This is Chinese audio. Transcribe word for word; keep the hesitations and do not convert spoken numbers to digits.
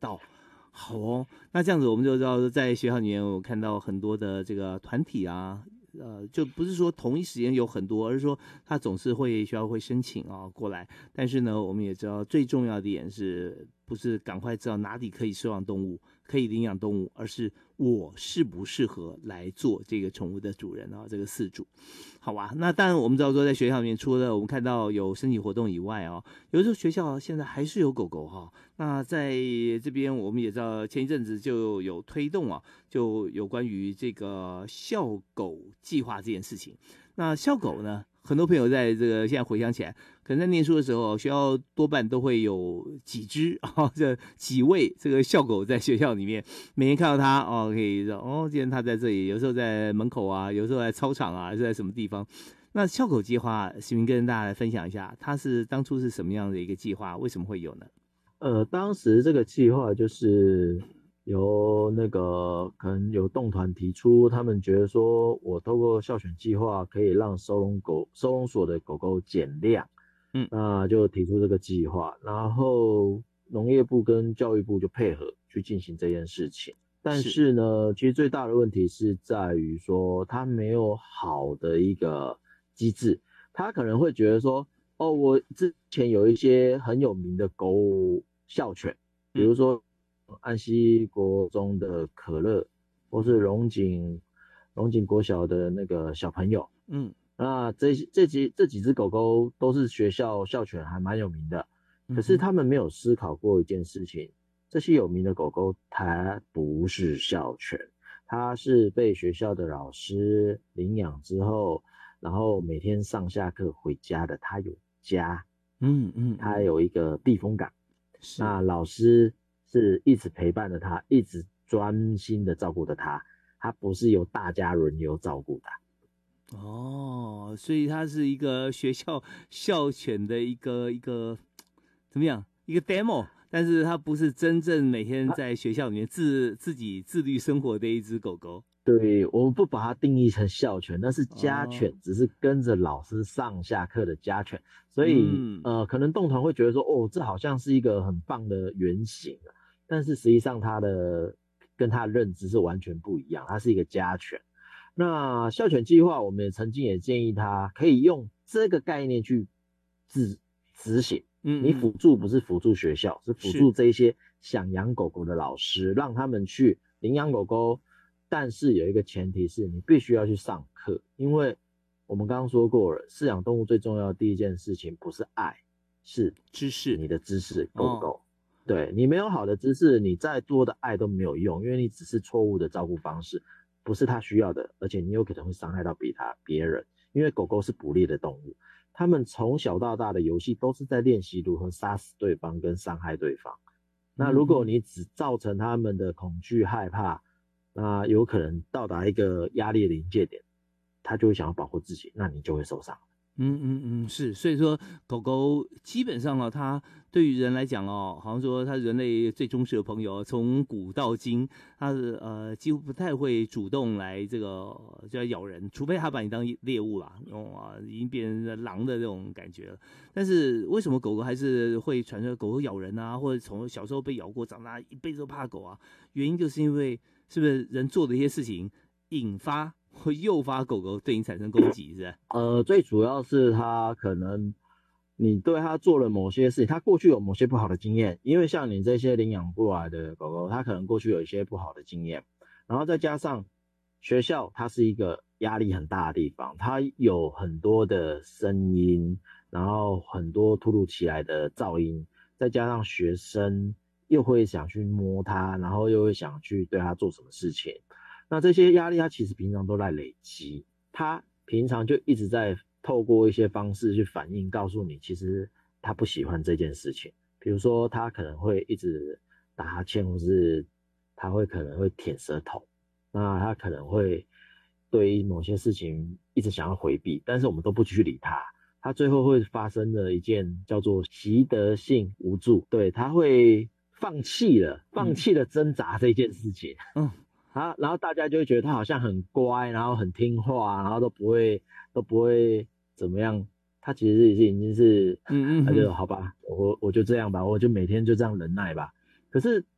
到。好哦，那这样子我们就知道，在学校里面我看到很多的这个团体啊，呃，就不是说同一时间有很多，而是说他总是会学校会申请啊过来。但是呢，我们也知道最重要的一点是不是赶快知道哪里可以收养动物，可以领养动物，而是我适不适合来做这个宠物的主人啊，这个饲主。好吧，那当然我们知道说，在学校里面除了我们看到有申请活动以外哦，有的时候学校现在还是有狗狗哈。那在这边我们也知道，前一阵子就有推动啊，就有关于这个校狗计划这件事情。那校狗呢，很多朋友在这个现在回想起来，可能在念书的时候，学校多半都会有几只啊，这几位这个校狗在学校里面，每天看到它哦，可以说哦，今天它在这里，有时候在门口啊，有时候在操场啊，还是在什么地方。那校狗计划，喜明跟大家来分享一下，它是当初是什么样的一个计划，为什么会有呢？ 呃，当时这个计划就是由那个可能有动团提出，他们觉得说我透过校选计划可以让收容狗收容所的狗狗减量， 嗯， 那就提出这个计划，然后农业部跟教育部就配合去进行这件事情。但是， 是呢，其实最大的问题是在于说，它没有好的一个机制，他可能会觉得说，哦，我之前有一些很有名的狗校犬，比嗯如说安溪国中的可乐，或是龙井龙井国小的那个小朋友， 嗯那这这几这几只狗狗都是学校校犬，还蛮有名的。可是嗯哼， 他们没有思考过一件事情，这些有名的狗狗它不是校犬，它是被学校的老师领养之后，然后每天上下课回家的，它有家， 嗯嗯嗯， 它有一个避风港。 是。 那老师是一直陪伴着它，一直专心的照顾着它，它不是由大家轮流照顾的。 哦，所以它是一个学校校犬的一个一个怎么样一个 demo，但是它不是真正每天在学校里面自自己自律生活的一只狗狗。 对，我们不把它定义成校犬，那是家哦， 犬，只是跟着老师上下课的家犬。所以， 嗯呃，可能动团会觉得说，哦，这好像是一个很棒的原型啊，但是实际上它的跟它的认知是完全不一样，它是一个家犬。那校犬计划，我们也曾经也建议他可以用这个概念去执执行。你嗯嗯， 辅助不是辅助学校，是辅是， 助这一些想养狗狗的老师，让他们去领养狗狗。但是有一个前提是你必须要去上课，因为我们刚刚说过了，饲养动物最重要的第一件事情不是爱，是知识你的知识够不哦， 够。对，你没有好的知识，你再多的爱都没有用，因为你只是错误的照顾方式，不是他需要的，而且你有可能会伤害到别他别人，因为狗狗是捕猎的动物，它们从小到大的游戏都是在练习如何杀死对方跟伤害对方。那如果嗯嗯你只造成他们的恐惧害怕，那有可能到达一个压力的临界点，他就会想要保护自己，那你就会受伤。 嗯嗯嗯，是，所以说狗狗基本上哦，它对于人来讲哦，好像说它是人类最忠实的朋友，从古到今，它是呃几乎不太会主动来这个就要咬人，除非它把你当猎物啦，哦啊，已经变成狼的这种感觉了。但是为什么狗狗还是会传出狗狗咬人啊，或者从小时候被咬过，长大一辈子都怕狗啊？原因就是因为是不是人做的一些事情引发会诱发狗狗对你产生攻击，是吧？ 呃，最主要是他可能你对他做了某些事情，他过去有某些不好的经验，因为像你这些领养过来的狗狗，它可能过去有一些不好的经验，然后再加上学校它是一个压力很大的地方，它有很多的声音，然后很多突如其来的噪音，再加上学生又会想去摸它，然后又会想去对它做什么事情，那这些压力它其实平常都在累积。他平常就一直在透过一些方式去反映，告诉你其实他不喜欢这件事情。比如说他可能会一直打哈欠，或是他会可能会舔舌头，那他可能会对于某些事情一直想要回避，但是我们都不去理他。他最后会发生的一件叫做习得性无助，对，他会放弃了，放嗯弃了挣扎这件事情。 嗯。 他然后大家就会觉得他好像很乖，然后很听话，然后都不会都不会怎么样。他其实已经是， 嗯嗯哼， 他就好吧，我我就这样吧，我就每天就这样忍耐吧。可是